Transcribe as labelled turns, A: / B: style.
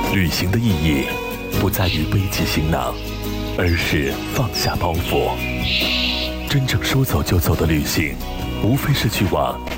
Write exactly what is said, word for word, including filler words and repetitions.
A: 旅行的意义不在于背起行囊，而是放下包袱。真正说走就走的旅行，无非是去往